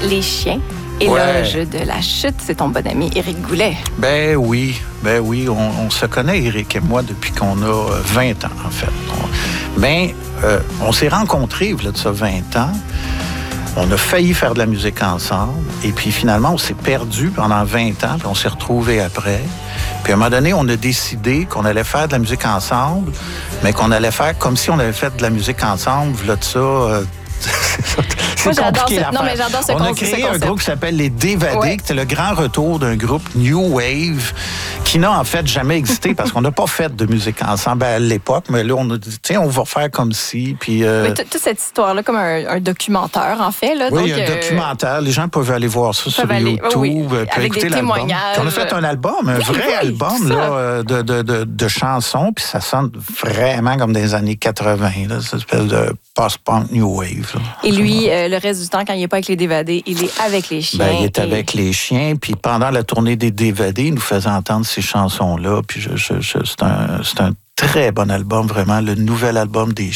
Les Chiens. Éloge de la chute, c'est ton bon ami Éric Goulet. Ben oui. On se connaît, Éric et moi, depuis qu'on a 20 ans, en fait. On s'est rencontrés, il y a de ça 20 ans. On a failli faire de la musique ensemble. Et puis, finalement, on s'est perdu pendant 20 ans. Puis on s'est retrouvés après. Puis, à un moment donné, on a décidé qu'on allait faire de la musique ensemble, mais qu'on allait faire comme si on avait fait de la musique ensemble. Là, de ça... Moi, j'adore ce On a créé un groupe qui s'appelle Les Dévadés, qui était le grand retour d'un groupe New Wave qui n'a en fait jamais existé parce qu'on n'a pas fait de musique ensemble à l'époque. Mais là, on a dit, tiens, on va faire comme si. Puis, toute cette histoire-là, comme un documentaire, en fait. Là, oui, donc, un documentaire. Les gens peuvent aller voir ça sur YouTube. Avec des témoignages. On a fait un album, un vrai album là, de chansons. Puis ça sonne vraiment comme des années 80. Là, cette espèce de post-punk New Wave. Là. Et lui, le reste du temps, quand il n'est pas avec les Dévadés, il est avec les chiens. Il est avec les chiens. Puis pendant la tournée des Dévadés, il nous faisait entendre ces chansons-là. Puis c'est un très bon album, vraiment. Le nouvel album des